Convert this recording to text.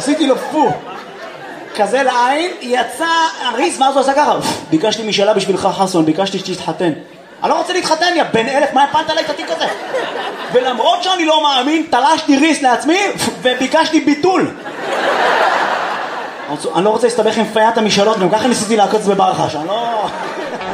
עשיתי לו פו. כזה לעין, יצא הריס, ואז הוא עשה ככה. ביקשתי משאלה בשבילך חסון, ביקשתי שתתחתן. אני לא רוצה להתחתן, יא בן 1000, מה הפנת עליי את התיק הזה? ולמרות שאני לא מאמין, תלשתי ריס לעצמי, וביקשתי ביטול. אני לא רוצה להסתבך עם פיית המשאלות, גם ככה ניסיתי לעקוץ בברחש, אני לא...